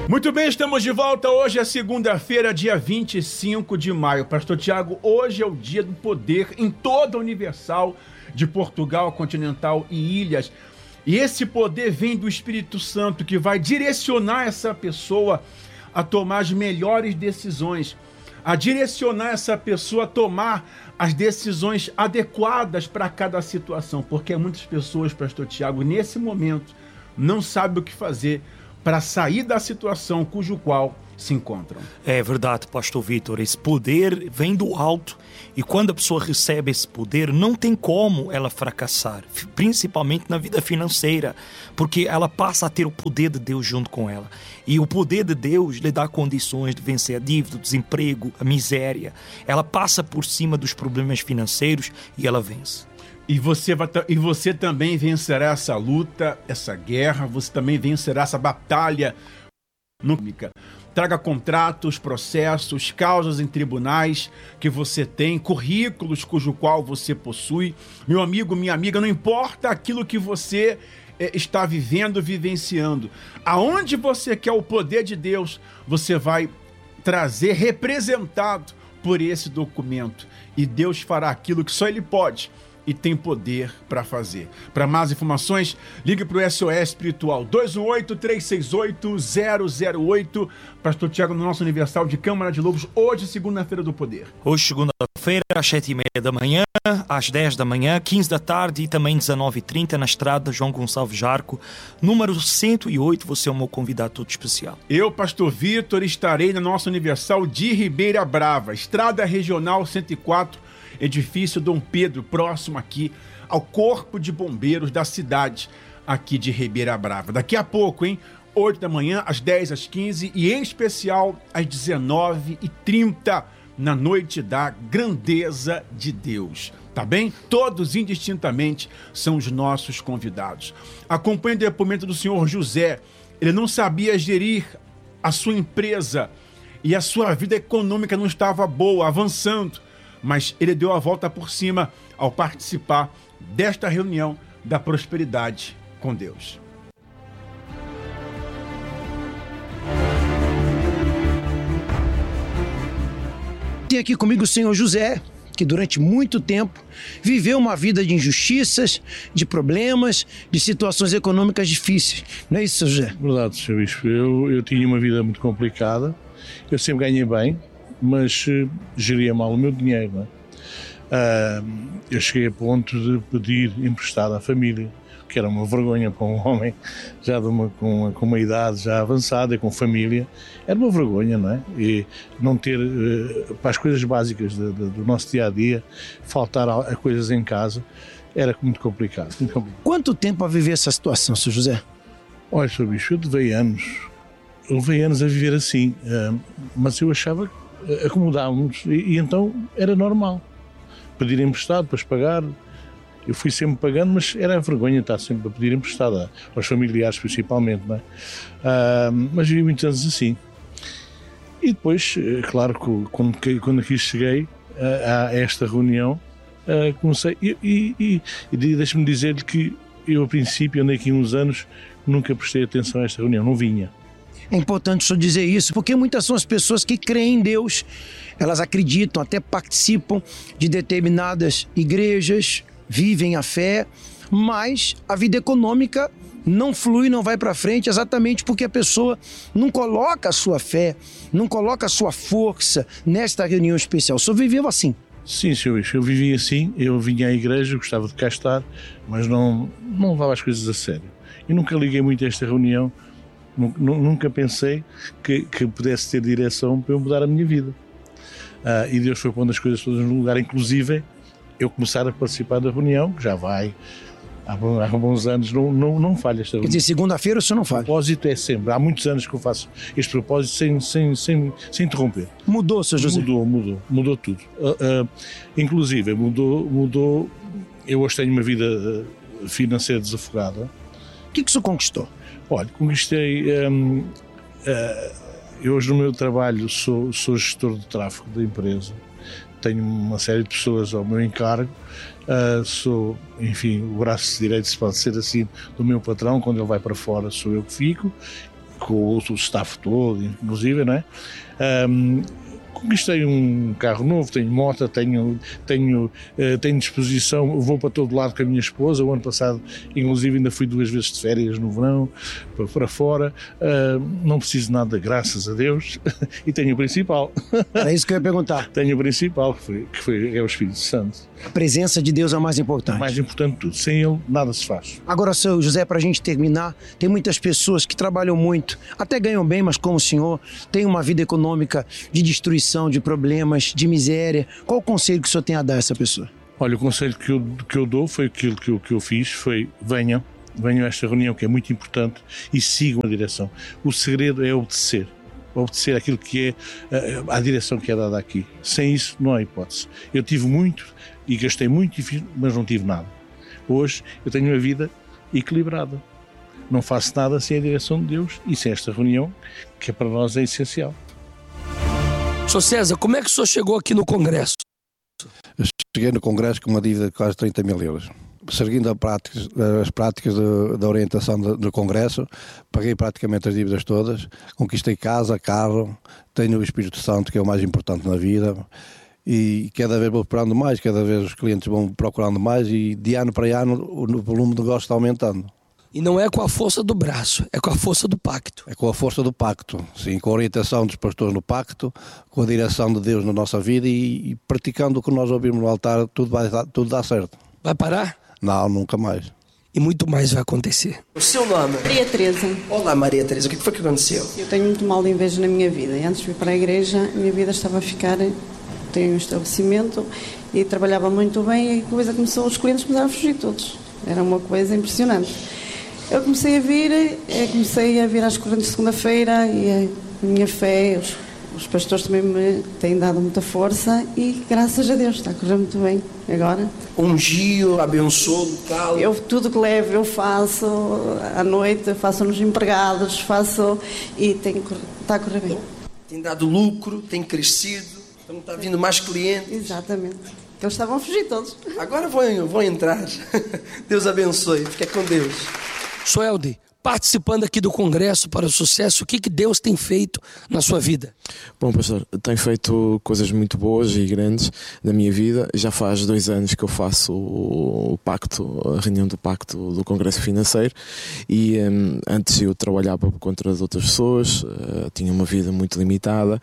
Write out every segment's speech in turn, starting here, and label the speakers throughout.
Speaker 1: Muito bem, estamos de volta. Hoje é segunda-feira, dia 25 de maio. Pastor Tiago, hoje é o dia do poder em toda a Universal de Portugal, Continental e Ilhas. E esse poder vem do Espírito Santo, que vai direcionar essa pessoa a tomar as melhores decisões, a direcionar essa pessoa a tomar as decisões adequadas para cada situação. Porque muitas pessoas, Pastor Tiago, nesse momento, não sabem o que fazer para sair da situação cujo qual se encontram.
Speaker 2: É verdade, Pastor Vitor. Esse poder vem do alto e quando a pessoa recebe esse poder, não tem como ela fracassar, principalmente na vida financeira, porque ela passa a ter o poder de Deus junto com ela. E o poder de Deus lhe dá condições de vencer a dívida, o desemprego, a miséria. Ela passa por cima dos problemas financeiros e ela vence.
Speaker 1: E você também vencerá essa luta, essa guerra, você também vencerá essa batalha econômica. Traga contratos, processos, causas em tribunais que você tem, currículos cujo qual você possui. Meu amigo, minha amiga, não importa aquilo que você está vivendo, vivenciando. Aonde você quer o poder de Deus, você vai trazer representado por esse documento. E Deus fará aquilo que só Ele pode e tem poder para fazer. Para mais informações, ligue para o SOS Espiritual 218-368-008. Pastor Tiago, no nosso Universal de Câmara de Lobos, hoje, segunda-feira do poder.
Speaker 2: Hoje, segunda-feira, às 7h30 da manhã, às 10 da manhã, 15 da tarde e também 19h30 na estrada João Gonçalves Jarco, número 108. Você é o meu convidado todo especial.
Speaker 1: Eu, Pastor Vitor, estarei na nossa Universal de Ribeira Brava, Estrada Regional 104, edifício Dom Pedro, próximo aqui ao Corpo de Bombeiros da cidade aqui de Ribeira Brava. Daqui a pouco, 8 da manhã, às 10, às 15 e em especial às 19h30, na noite da grandeza de Deus. Tá bem? Todos indistintamente são os nossos convidados. Acompanhe o depoimento do senhor José. Ele não sabia gerir a sua empresa e a sua vida econômica não estava boa, avançando. Mas ele deu a volta por cima ao participar desta reunião da prosperidade com Deus.
Speaker 3: Tem aqui comigo o senhor José, que durante muito tempo viveu uma vida de injustiças, de problemas, de situações econômicas difíceis. Não é isso, senhor José?
Speaker 4: Verdade, senhor Bispo. Eu tinha uma vida muito complicada. Eu sempre ganhei bem, mas geria mal o meu dinheiro, não é? Eu cheguei a ponto de pedir emprestado à família, que era uma vergonha para um homem já com uma idade já avançada e com família. Era uma vergonha, não é? E não ter, para as coisas básicas do nosso dia-a-dia, faltar a coisas em casa, era muito complicado, muito complicado.
Speaker 3: Quanto tempo a viver essa situação, senhor José?
Speaker 4: Olha, senhor Bispo, eu levei anos a viver assim, mas eu achava que acomodávamos e então era normal pedir emprestado para pagar. Eu fui sempre pagando, mas era a vergonha estar sempre a pedir emprestado aos familiares principalmente, não é? Mas vivi muitos anos assim. E depois, claro, quando aqui cheguei a esta reunião, comecei e deixe-me dizer-lhe que eu a princípio andei aqui uns anos, nunca prestei atenção a esta reunião, não vinha.
Speaker 3: É importante o senhor dizer isso, porque muitas são as pessoas que creem em Deus, elas acreditam, até participam de determinadas igrejas, vivem a fé, mas a vida econômica não flui, não vai para frente, exatamente porque a pessoa não coloca a sua fé, não coloca a sua força nesta reunião especial. O senhor viveu assim?
Speaker 4: Sim, senhor, eu vivi assim, eu vinha à igreja, gostava de cá estar, mas não levava as coisas a sério. E nunca liguei muito a esta reunião. Nunca pensei que pudesse ter direção para eu mudar a minha vida. E Deus foi pondo as coisas todas no lugar, inclusive eu começar a participar da reunião, que já vai há bons anos, não falha esta reunião.
Speaker 3: Quer dizer, segunda-feira o senhor não falha?
Speaker 4: O propósito é sempre, há muitos anos que eu faço este propósito sem interromper.
Speaker 3: Mudou, senhor José?
Speaker 4: Mudou tudo. Inclusive, mudou. Eu hoje tenho uma vida financeira desafogada.
Speaker 3: O que o senhor conquistou?
Speaker 4: Olha, conquistei. Eu hoje no meu trabalho sou gestor de tráfego da empresa, tenho uma série de pessoas ao meu encargo, sou, enfim, o braço direito, se pode ser assim, do meu patrão. Quando ele vai para fora sou eu que fico, com o staff todo, inclusive, não é? Conquistei um carro novo, tenho moto, tenho disposição, vou para todo lado com a minha esposa. O ano passado, inclusive, ainda fui 2 vezes de férias no verão, para fora. Não preciso de nada, graças a Deus. E tenho o principal.
Speaker 3: Era isso que eu ia perguntar.
Speaker 4: Tenho o principal, que é o Espírito Santo.
Speaker 3: A presença de Deus é o mais importante.
Speaker 4: Mais importante de tudo. Sem Ele, nada se faz.
Speaker 3: Agora, seu José, para a gente terminar, tem muitas pessoas que trabalham muito, até ganham bem, mas como o senhor, tem uma vida econômica de destruição, de problemas, de miséria. Qual o conselho que o senhor tem a dar a essa pessoa?
Speaker 4: Olha, o conselho que eu dou foi aquilo que eu fiz, foi venham a esta reunião, que é muito importante, e sigam a direção. O segredo é obedecer aquilo que é a direção que é dada aqui. Sem isso não há hipótese. Eu tive muito e gastei muito, mas não tive nada. Hoje eu tenho uma vida equilibrada. Não faço nada sem a direção de Deus e sem esta reunião, que para nós é essencial.
Speaker 5: Sr. César, como é que o senhor chegou aqui no Congresso?
Speaker 6: Eu cheguei no Congresso com uma dívida de quase 30 mil euros. Seguindo as práticas da orientação do Congresso, paguei praticamente as dívidas todas, conquistei casa, carro, tenho o Espírito Santo, que é o mais importante na vida, e cada vez vou procurando mais, cada vez os clientes vão procurando mais, e de ano para ano o volume de negócio está aumentando.
Speaker 5: E não é com a força do braço, é com a força do pacto.
Speaker 6: É com a força do pacto, sim, com a orientação dos pastores no pacto, com a direção de Deus na nossa vida e praticando o que nós ouvimos no altar, tudo dá certo.
Speaker 5: Vai parar?
Speaker 6: Não, nunca mais.
Speaker 5: E muito mais vai acontecer.
Speaker 7: O seu nome?
Speaker 8: Maria Teresa.
Speaker 7: Olá, Maria Teresa, o que foi que aconteceu?
Speaker 8: Eu tenho muito mal de inveja na minha vida e antes de vir para a igreja, a minha vida estava a ficar... Tenho um estabelecimento e trabalhava muito bem e a coisa começou, os clientes começaram a fugir todos. Era uma coisa impressionante. Eu comecei a vir às correntes de segunda-feira e a minha fé, os pastores também me têm dado muita força e graças a Deus está a correr muito bem agora.
Speaker 7: Ungiu, abençoou o local.
Speaker 8: Eu tudo que levo eu faço à noite, faço nos empregados, faço e está a correr bem.
Speaker 7: Tem dado lucro, tem crescido, então está vindo mais clientes.
Speaker 8: Exatamente. Eles estavam a fugir todos.
Speaker 7: Agora vão entrar. Deus abençoe, fica com Deus.
Speaker 5: Suelde, participando aqui do Congresso para o Sucesso, o que Deus tem feito na sua vida?
Speaker 9: Bom, pastor, tenho feito coisas muito boas e grandes na minha vida. Já faz 2 anos que eu faço a reunião do pacto do Congresso Financeiro e antes eu trabalhava por conta de outras pessoas, tinha uma vida muito limitada.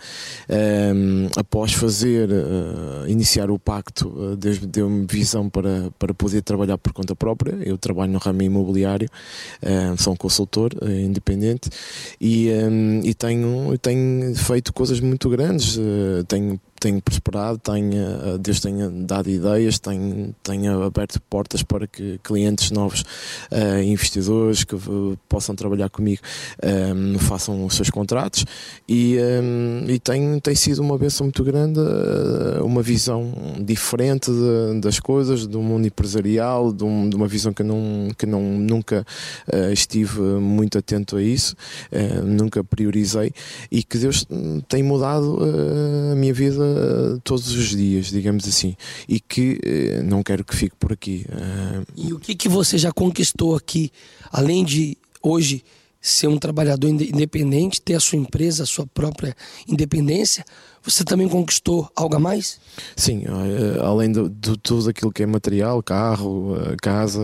Speaker 9: Após iniciar o pacto, Deus me deu-me visão para poder trabalhar por conta própria. Eu trabalho no ramo imobiliário, sou um consultor independente e tenho feito coisas muito grandes, tenho prosperado, Deus tem dado ideias, tenho aberto portas para que clientes novos, investidores que possam trabalhar comigo, façam os seus contratos e tem sido uma bênção muito grande, uma visão diferente das coisas, do mundo empresarial, de uma visão que nunca estive muito atento a isso, nunca priorizei e que Deus tem mudado a minha vida todos os dias, digamos assim, e que não quero que fique por aqui.
Speaker 5: E o que você já conquistou aqui, além de hoje ser um trabalhador independente, ter a sua empresa, a sua própria independência, você também conquistou algo a mais?
Speaker 9: Sim, além de tudo aquilo que é material, carro, casa,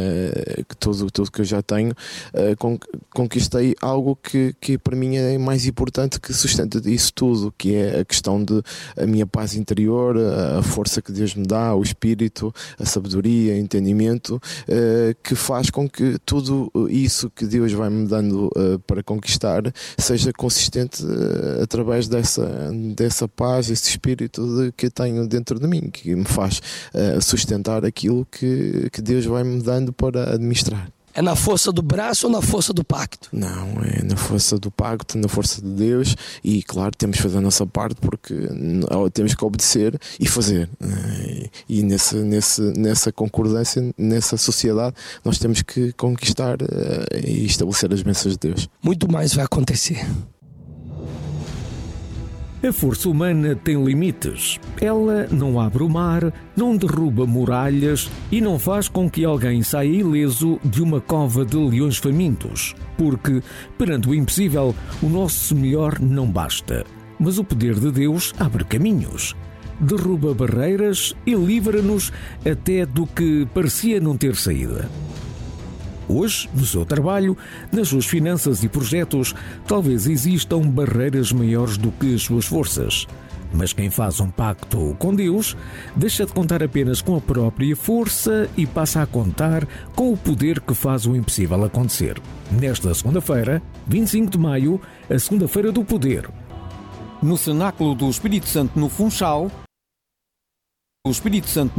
Speaker 9: tudo que eu já tenho, conquistei algo que para mim é mais importante, que sustenta isso tudo, que é a questão de a minha paz interior, a força que Deus me dá, o espírito, a sabedoria, o entendimento, que faz com que tudo isso que Deus vai me dando para conquistar seja consistente através dessa paz, esse espírito que tenho dentro de mim, que me faz sustentar aquilo que Deus vai me dando para administrar.
Speaker 5: É na força do braço ou na força do pacto?
Speaker 9: Não, é na força do pacto, na força de Deus e, claro, temos que fazer a nossa parte porque temos que obedecer e fazer. E nessa concordância, nessa sociedade, nós temos que conquistar e estabelecer as bênçãos de Deus.
Speaker 5: Muito mais vai acontecer.
Speaker 10: A força humana tem limites. Ela não abre o mar, não derruba muralhas e não faz com que alguém saia ileso de uma cova de leões famintos. Porque, perante o impossível, o nosso melhor não basta. Mas o poder de Deus abre caminhos. Derruba barreiras e livra-nos até do que parecia não ter saída. Hoje, no seu trabalho, nas suas finanças e projetos, talvez existam barreiras maiores do que as suas forças. Mas quem faz um pacto com Deus, deixa de contar apenas com a própria força e passa a contar com o poder que faz o impossível acontecer. Nesta segunda-feira, 25 de maio, a segunda-feira do poder.
Speaker 11: No Cenáculo do Espírito Santo no Funchal, o Espírito Santo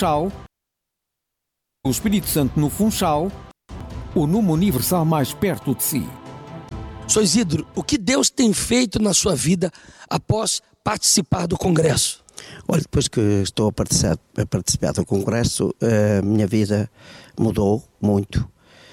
Speaker 11: no Funchal, o Numo Universal mais perto de si.
Speaker 5: Sr. Isidro, o que Deus tem feito na sua vida após participar do Congresso?
Speaker 12: Olha, depois que estou a participar do Congresso, a minha vida mudou muito.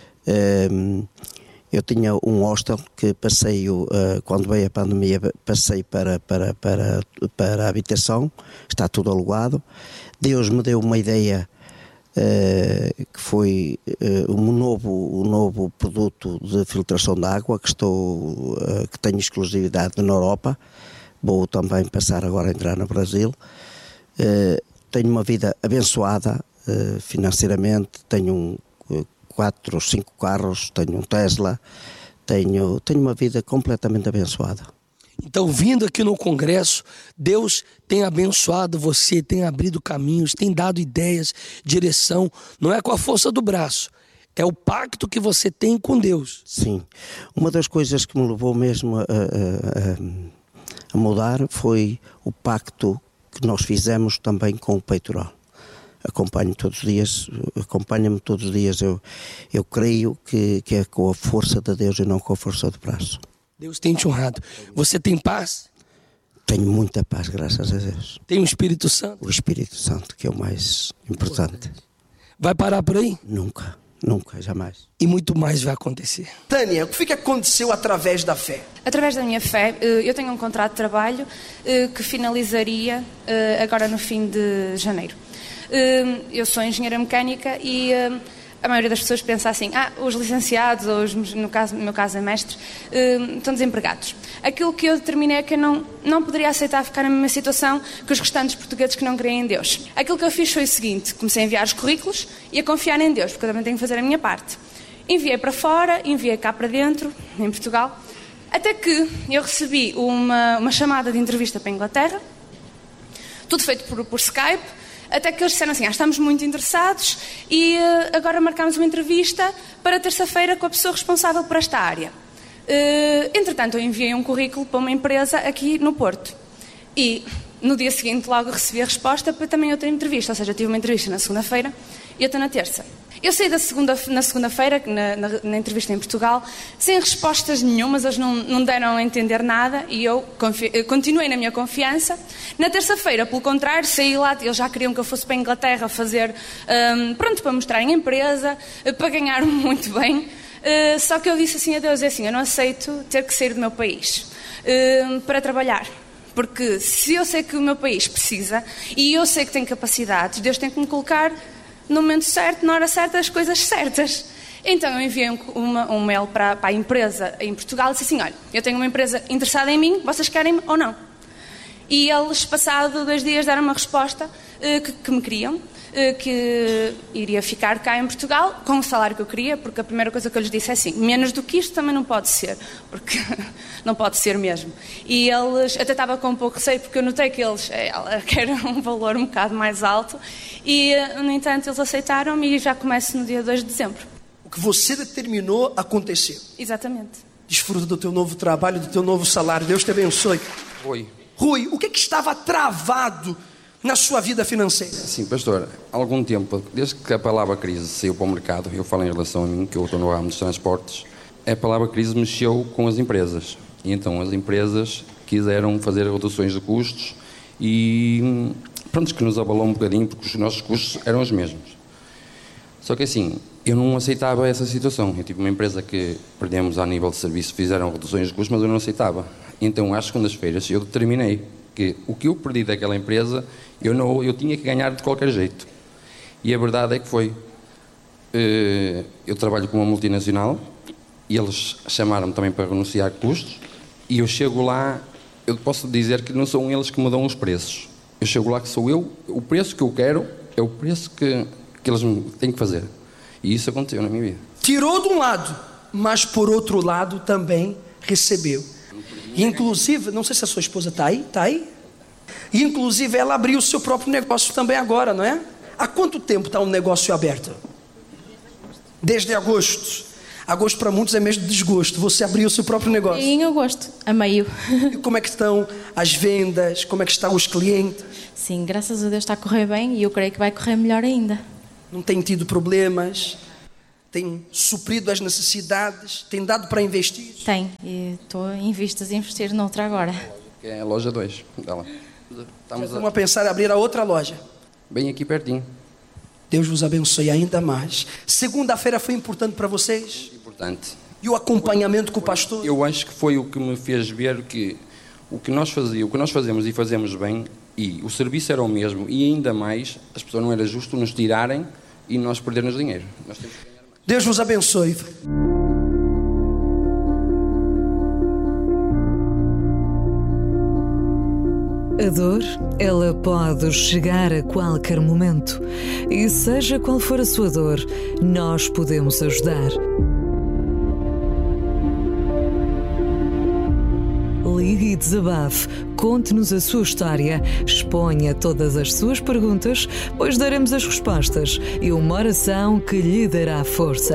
Speaker 12: Eu tinha um hostel que passei, quando veio a pandemia, passei para a habitação, está tudo alugado. Deus me deu uma ideia que foi um novo produto de filtração de água que tenho exclusividade na Europa. Vou também passar agora a entrar no Brasil. Tenho uma vida abençoada financeiramente, tenho 4 ou 5 carros, tenho um Tesla, tenho uma vida completamente abençoada.
Speaker 5: Então, vindo aqui no Congresso, Deus tem abençoado você, tem abrido caminhos, tem dado ideias, direção. Não é com a força do braço, é o pacto que você tem com Deus.
Speaker 12: Sim. Uma das coisas que me levou mesmo a mudar foi o pacto que nós fizemos também com o peitoral. Acompanha-me todos os dias. Eu creio que é com a força de Deus e não com a força do braço.
Speaker 5: Deus tem te honrado. Você tem paz?
Speaker 12: Tenho muita paz, graças a Deus.
Speaker 5: Tem o Espírito Santo?
Speaker 12: O Espírito Santo, que é o mais importante.
Speaker 5: Vai parar por aí?
Speaker 12: Nunca, jamais.
Speaker 5: E muito mais vai acontecer.
Speaker 7: Tânia, o que foi que aconteceu através da fé?
Speaker 13: Através da minha fé, eu tenho um contrato de trabalho que finalizaria agora no fim de janeiro. Eu sou engenheira mecânica e a maioria das pessoas pensa assim, os licenciados, ou no meu caso é mestre, estão desempregados. Aquilo que eu determinei é que eu não poderia aceitar ficar na mesma situação que os restantes portugueses que não creem em Deus. Aquilo que eu fiz foi o seguinte, comecei a enviar os currículos e a confiar em Deus, porque eu também tenho que fazer a minha parte. Enviei para fora, enviei cá para dentro, em Portugal, até que eu recebi uma chamada de entrevista para a Inglaterra, tudo feito por Skype, até que eles disseram assim, estamos muito interessados e agora marcamos uma entrevista para terça-feira com a pessoa responsável por esta área. Entretanto, eu enviei um currículo para uma empresa aqui no Porto. E no dia seguinte logo recebi a resposta para também outra entrevista. Ou seja, eu tive uma entrevista na segunda-feira e outra na terça. Eu saí na segunda-feira, na entrevista em Portugal, sem respostas nenhumas, eles não deram a entender nada e eu continuei na minha confiança. Na terça-feira, pelo contrário, saí lá, eles já queriam que eu fosse para a Inglaterra fazer, para mostrarem a empresa, para ganhar muito bem. Só que eu disse assim a Deus, eu não aceito ter que sair do meu país para trabalhar. Porque se eu sei que o meu país precisa e eu sei que tenho capacidades, Deus tem que me colocar no momento certo, na hora certa, as coisas certas. Então eu enviei um mail para a empresa em Portugal e disse assim, olha, eu tenho uma empresa interessada em mim, vocês querem-me ou não? E eles, passado 2 dias, deram uma resposta que me queriam, que iria ficar cá em Portugal com o salário que eu queria, porque a primeira coisa que eu lhes disse é assim, menos do que isto também não pode ser, porque não pode ser mesmo. E eles, até estava com um pouco de receio, porque eu notei que eles querem um valor um bocado mais alto, e no entanto eles aceitaram-me e já começo no dia 2 de dezembro.
Speaker 7: O que você determinou aconteceu.
Speaker 13: Exatamente.
Speaker 7: Desfruta do teu novo trabalho, do teu novo salário. Deus te abençoe. Rui, o que estava travado na sua vida financeira?
Speaker 14: Sim, pastor, há algum tempo, desde que a palavra crise saiu para o mercado, eu falo em relação a mim, que eu estou no ramo dos transportes, a palavra crise mexeu com as empresas. E então as empresas quiseram fazer reduções de custos e pronto, que nos abalou um bocadinho, porque os nossos custos eram os mesmos. Só que assim, eu não aceitava essa situação. Eu tive uma empresa que perdemos a nível de serviço, fizeram reduções de custos, mas eu não aceitava. Então, às segundas-feiras, eu determinei que o que eu perdi daquela empresa, eu tinha que ganhar de qualquer jeito. E a verdade é que foi. Eu trabalho com uma multinacional e eles chamaram-me também para renunciar a custos, e eu chego lá, eu posso dizer que não são eles que me dão os preços. Eu chego lá que sou eu, o preço que eu quero é o preço que eles têm que fazer. E isso aconteceu na minha vida.
Speaker 7: Tirou de um lado, mas por outro lado também recebeu. Inclusive, não sei se a sua esposa está aí, E inclusive ela abriu o seu próprio negócio também agora, não é? Há quanto tempo está um negócio aberto? Desde agosto. Agosto para muitos é mês de desgosto. Você abriu o seu próprio negócio.
Speaker 15: Em agosto, a meio.
Speaker 7: E como é que estão as vendas? Como é que estão os clientes?
Speaker 15: Sim, graças a Deus está a correr bem e eu creio que vai correr melhor ainda.
Speaker 7: Não tem tido problemas? Tem suprido as necessidades? Tem dado para investir?
Speaker 15: Tem, e estou em vistas a investir noutra agora.
Speaker 14: Que é a loja 2 dela.
Speaker 7: Estamos a pensar em abrir a outra loja.
Speaker 14: Bem aqui pertinho.
Speaker 7: Deus vos abençoe ainda mais. Segunda-feira foi importante para vocês?
Speaker 14: Importante.
Speaker 7: E o acompanhamento com o pastor?
Speaker 14: Eu acho que foi o que me fez ver que o que nós fazemos e fazemos bem, e o serviço era o mesmo, e ainda mais, as pessoas não era justo nos tirarem e nós perdermos dinheiro. Nós temos que ganhar mais.
Speaker 7: Deus vos abençoe.
Speaker 16: A dor, ela pode chegar a qualquer momento. E seja qual for a sua dor, nós podemos ajudar. Ligue e desabafe, conte-nos a sua história, exponha todas as suas perguntas, pois daremos as respostas e uma oração que lhe dará força.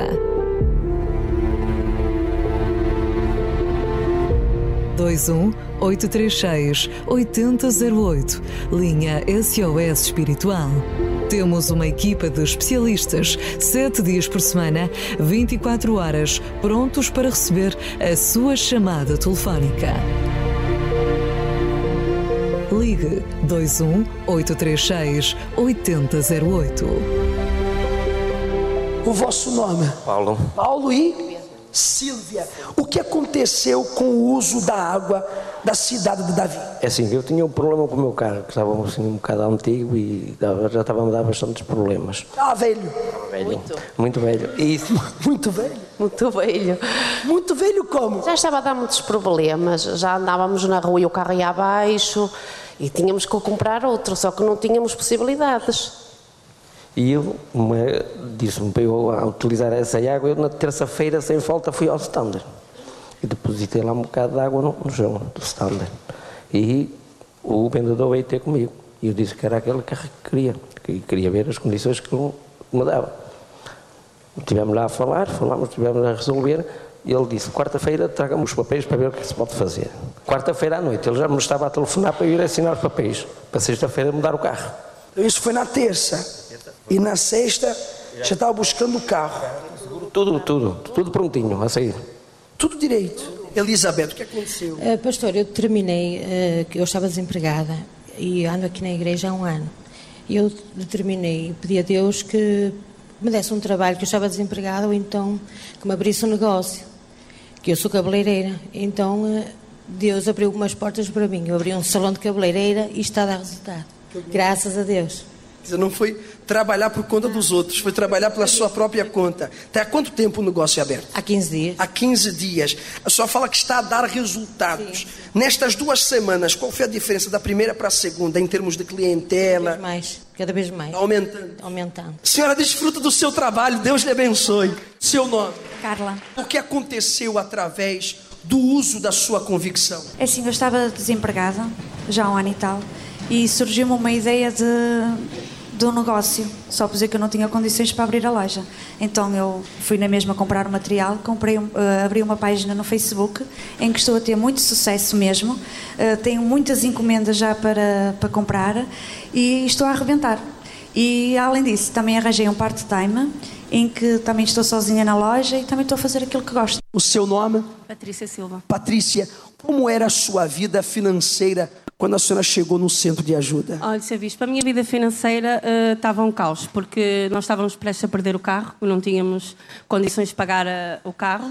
Speaker 16: 21-836-8008, linha SOS Espiritual. Temos uma equipa de especialistas, 7 dias por semana, 24 horas, prontos para receber a sua chamada telefónica. Ligue 21-836-8008.
Speaker 7: O vosso nome?
Speaker 17: Paulo.
Speaker 7: Paulo e Sílvia. O que aconteceu com o uso da água da cidade de Davi?
Speaker 17: É assim, eu tinha um problema com o meu carro, que estava assim, um bocado antigo e já estava a me dar bastantes problemas.
Speaker 7: Estava velho?
Speaker 17: Velho. Muito velho. E...
Speaker 7: Muito velho?
Speaker 18: Muito velho.
Speaker 7: Muito velho como?
Speaker 18: Já estava a dar muitos problemas, já andávamos na rua e o carro ia abaixo e tínhamos que comprar outro, só que não tínhamos possibilidades.
Speaker 17: E eu disse-me para eu utilizar essa água. Eu na terça-feira, sem falta, fui ao standard e depositei lá um bocado de água no chão do standard. E o vendedor veio ter comigo e eu disse que era aquele carro que queria ver as condições que me dava. Estivemos lá a falar, estivemos a resolver, e ele disse: quarta-feira traga-me os papéis para ver o que se pode fazer. Quarta-feira à noite ele já me estava a telefonar para ir assinar os papéis, para sexta-feira mudar o carro.
Speaker 7: Isso foi na terça. E na sexta já estava buscando o carro.
Speaker 17: Tudo prontinho a sair.
Speaker 7: Tudo direito. Elizabeth, o que aconteceu?
Speaker 19: Pastor, eu determinei que eu estava desempregada e ando aqui na igreja há um ano. E eu determinei, pedi a Deus que me desse um trabalho, que eu estava desempregada, ou então que me abrisse um negócio, que eu sou cabeleireira. Então Deus abriu umas portas para mim. Eu abri um salão de cabeleireira e está a dar resultado. Graças a Deus.
Speaker 7: Não foi trabalhar por conta dos outros, foi trabalhar pela sua própria conta. Até há quanto tempo o negócio é aberto?
Speaker 19: Há 15 dias.
Speaker 7: Há 15 dias. A senhora fala que está a dar resultados. Sim. Nestas 2 semanas, qual foi a diferença da primeira para a segunda, em termos de clientela?
Speaker 19: Cada vez mais.
Speaker 7: Aumentando. Senhora, desfruta do seu trabalho, Deus lhe abençoe. Seu nome?
Speaker 20: Carla.
Speaker 7: O que aconteceu através do uso da sua convicção?
Speaker 20: É assim, eu estava desempregada, já há um ano e tal, e surgiu-me uma ideia de um negócio, só por dizer que eu não tinha condições para abrir a loja. Então eu fui na mesma comprar o material, abri uma página no Facebook em que estou a ter muito sucesso mesmo, tenho muitas encomendas já para comprar e estou a arrebentar. E além disso também arranjei um part-time em que também estou sozinha na loja e também estou a fazer aquilo que gosto.
Speaker 7: O seu nome?
Speaker 20: Patrícia Silva.
Speaker 7: Patrícia, como era a sua vida financeira quando a senhora chegou no centro de ajuda?
Speaker 21: Olha, Sr. Bispo, a minha vida financeira estava um caos, porque nós estávamos prestes a perder o carro, não tínhamos condições de pagar o carro,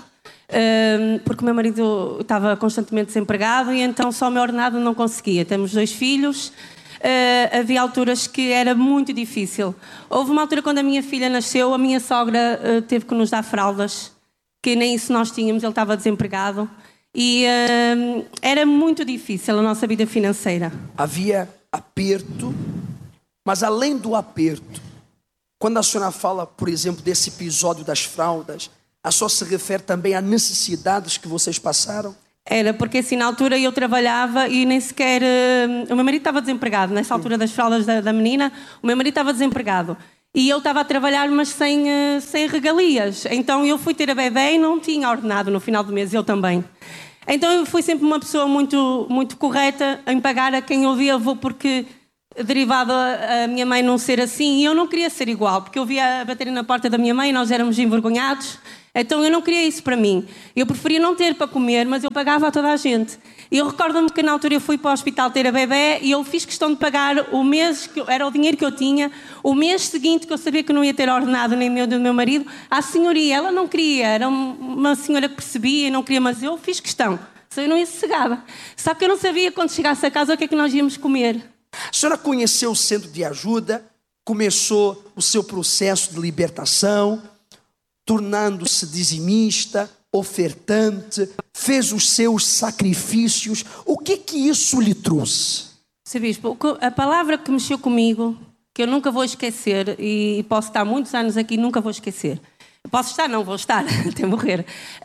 Speaker 21: porque o meu marido estava constantemente desempregado e então só o meu ordenado não conseguia. Temos 2 filhos, havia alturas que era muito difícil. Houve uma altura quando a minha filha nasceu, a minha sogra teve que nos dar fraldas, que nem isso nós tínhamos, ele estava desempregado e era muito difícil a nossa vida financeira.
Speaker 7: Havia aperto, mas além do aperto, quando a senhora fala, por exemplo, desse episódio das fraldas, a senhora se refere também a necessidades que vocês passaram?
Speaker 21: Era, porque assim, na altura eu trabalhava e nem sequer... o meu marido estava desempregado. Nessa altura das fraldas da menina, o meu marido estava desempregado. E eu estava a trabalhar, mas sem regalias. Então eu fui ter a bebê e não tinha ordenado no final do mês, eu também. Então eu fui sempre uma pessoa muito, muito correta em pagar a quem eu devo, porque... derivado a minha mãe não ser assim, e eu não queria ser igual, porque eu via a baterem na porta da minha mãe e nós éramos envergonhados, então eu não queria isso para mim. Eu preferia não ter para comer, mas eu pagava a toda a gente. E eu recordo-me que na altura eu fui para o hospital ter a bebê e eu fiz questão de pagar o mês, que era o dinheiro que eu tinha, o mês seguinte, que eu sabia que não ia ter ordenado nem meu do meu marido, à senhoria. Ela não queria, era uma senhora que percebia e não queria, mas eu fiz questão, senão eu não ia sossegada. Sabe que eu não sabia quando chegasse a casa o que é que nós íamos comer.
Speaker 7: A senhora conheceu o centro de ajuda, começou o seu processo de libertação, tornando-se dizimista, ofertante, fez os seus sacrifícios. O que isso lhe trouxe?
Speaker 21: Sr. Bispo, a palavra que mexeu comigo, que eu nunca vou esquecer, e posso estar muitos anos aqui e nunca vou esquecer. Posso estar? Não vou estar, até morrer.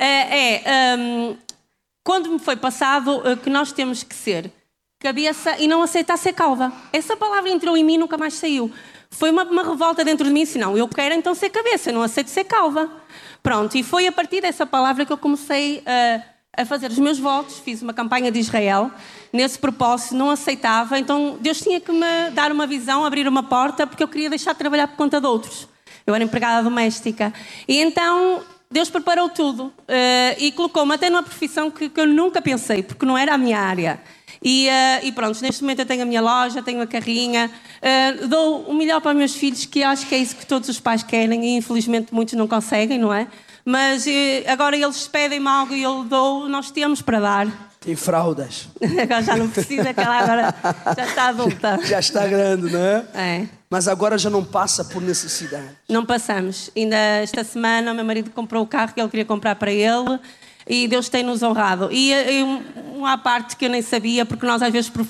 Speaker 21: Quando me foi passado que nós temos que ser cabeça e não aceitar ser calva. Essa palavra entrou em mim e nunca mais saiu. Foi uma revolta dentro de mim, assim, não, eu quero então ser cabeça, eu não aceito ser calva. Pronto, e foi a partir dessa palavra que eu comecei a fazer os meus votos, fiz uma campanha de Israel, nesse propósito, não aceitava, então Deus tinha que me dar uma visão, abrir uma porta, porque eu queria deixar de trabalhar por conta de outros. Eu era empregada doméstica. E então Deus preparou tudo e colocou-me até numa profissão que eu nunca pensei, porque não era a minha área. E pronto, neste momento eu tenho a minha loja, tenho a carrinha, dou o melhor para os meus filhos, que acho que é isso que todos os pais querem e infelizmente muitos não conseguem, não é? Mas agora eles pedem-me algo e eu dou, nós temos para dar.
Speaker 7: Tem fraldas.
Speaker 21: Agora já não precisa, que ela agora já está adulta.
Speaker 7: Já está grande, não é?
Speaker 21: É.
Speaker 7: Mas agora já não passa por necessidade.
Speaker 21: Não passamos. Ainda esta semana o meu marido comprou o carro que ele queria comprar para ele. E Deus tem-nos honrado. E uma parte que eu nem sabia, porque nós às vezes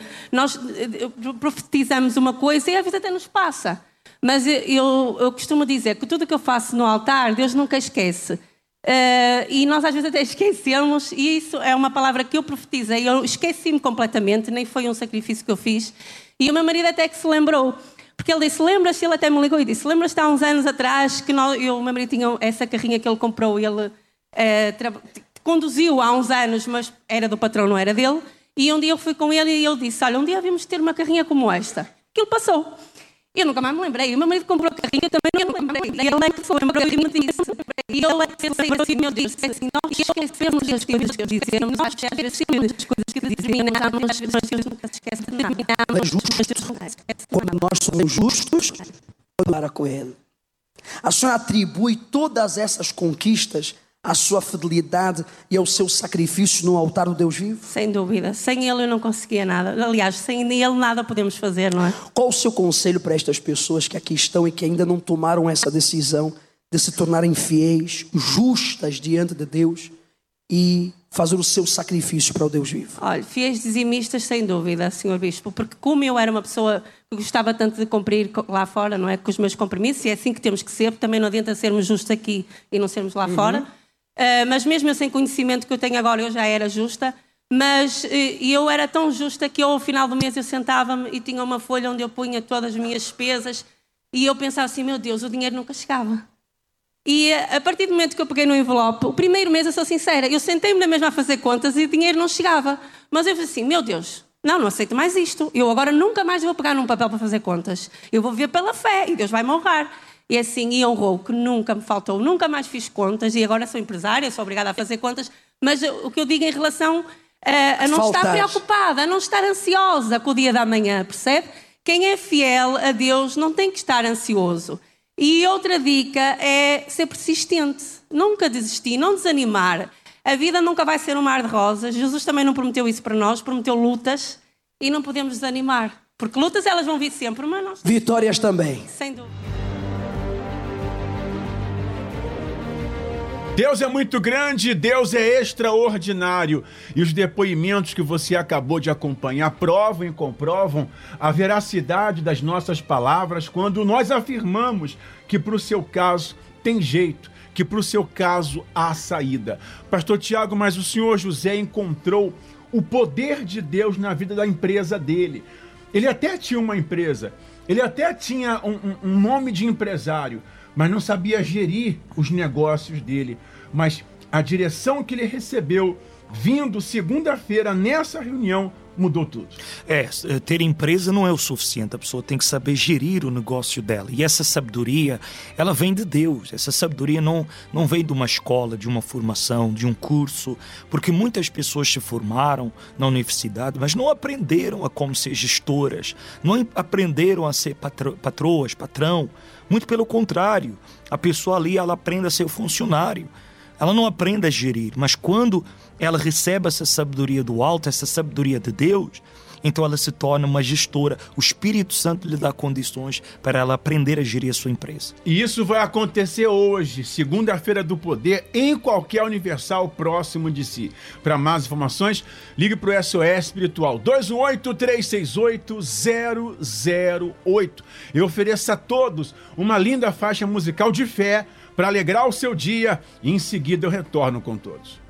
Speaker 21: profetizamos uma coisa e às vezes até nos passa. Mas eu costumo dizer que tudo o que eu faço no altar, Deus nunca esquece. E nós às vezes até esquecemos, e isso é uma palavra que eu profetizei. Eu esqueci-me completamente, nem foi um sacrifício que eu fiz. E o meu marido até que se lembrou. Porque ele disse, lembras-te? Ele até me ligou e disse, lembras-te há uns anos atrás que o meu marido tinha essa carrinha que ele comprou e ele... conduziu há uns anos, mas era do patrão, não era dele, e um dia eu fui com ele e ele disse, olha, um dia havíamos ter uma carrinha como esta. Aquilo passou. Eu nunca mais me lembrei. O meu marido comprou a carrinha, também não me lembrei. E ele é que foi, lembrou e me disse. E ele é que foi assim, meu Deus, assim, nós esquecemos das coisas que dizemos, nós esquecemos das coisas que dizemos, mas Deus nunca se esquece de nada.
Speaker 7: Quando nós somos justos, para com Ele. A senhora atribui todas essas conquistas à sua fidelidade e ao seu sacrifício no altar do Deus vivo?
Speaker 21: Sem dúvida. Sem Ele eu não conseguia nada. Aliás, sem Ele nada podemos fazer, não é?
Speaker 7: Qual o seu conselho para estas pessoas que aqui estão e que ainda não tomaram essa decisão de se tornarem fiéis, justas diante de Deus e fazer o seu sacrifício para o Deus vivo?
Speaker 21: Olha, fiéis dizimistas, sem dúvida, Sr. Bispo, porque como eu era uma pessoa que gostava tanto de cumprir lá fora, não é, com os meus compromissos, e é assim que temos que ser, porque também não adianta sermos justos aqui e não sermos lá fora. Mas mesmo eu sem conhecimento que eu tenho agora, eu já era justa, mas eu era tão justa que ao final do mês eu sentava-me e tinha uma folha onde eu punha todas as minhas despesas e eu pensava assim, meu Deus, o dinheiro nunca chegava. E a partir do momento que eu peguei no envelope, o primeiro mês, eu sou sincera, eu sentei-me na mesma a fazer contas e o dinheiro não chegava. Mas eu falei assim, meu Deus, não aceito mais isto. Eu agora nunca mais vou pegar num papel para fazer contas. Eu vou viver pela fé e Deus vai me honrar. E assim, e honrou, que nunca me faltou, nunca mais fiz contas, e agora sou empresária, sou obrigada a fazer contas, mas o que eu digo em relação a não estar preocupada, a não estar ansiosa com o dia da manhã, percebe? Quem é fiel a Deus não tem que estar ansioso. E outra dica é ser persistente, nunca desistir, não desanimar. A vida nunca vai ser um mar de rosas. Jesus também não prometeu isso para nós, prometeu lutas e não podemos desanimar. Porque lutas elas vão vir sempre, mas nós...
Speaker 7: Vitórias também.
Speaker 21: Sem dúvida.
Speaker 1: Deus é muito grande, Deus é extraordinário. E os depoimentos que você acabou de acompanhar provam e comprovam a veracidade das nossas palavras quando nós afirmamos que para o seu caso tem jeito, que para o seu caso há saída. Pastor Tiago, mas o senhor José encontrou o poder de Deus na vida da empresa dele. Ele até tinha uma empresa, ele até tinha um nome de empresário, mas não sabia gerir os negócios dele. Mas a direção que ele recebeu, vindo segunda-feira nessa reunião, mudou tudo.
Speaker 2: Ter empresa não é o suficiente. A pessoa tem que saber gerir o negócio dela. E essa sabedoria, ela vem de Deus. Essa sabedoria não vem de uma escola, de uma formação, de um curso. Porque muitas pessoas se formaram na universidade, mas não aprenderam a como ser gestoras. Não aprenderam a ser patroas, patrão. Muito pelo contrário. A pessoa ali, ela aprende a ser funcionário. Ela não aprende a gerir, mas quando ela recebe essa sabedoria do alto, essa sabedoria de Deus, então ela se torna uma gestora. O Espírito Santo lhe dá condições para ela aprender a gerir a sua empresa.
Speaker 1: E isso vai acontecer hoje, segunda-feira do poder, em qualquer Universal próximo de si. Para mais informações, ligue para o SOS Espiritual 218-368-008. Eu ofereço a todos uma linda faixa musical de fé para alegrar o seu dia e em seguida eu retorno com todos.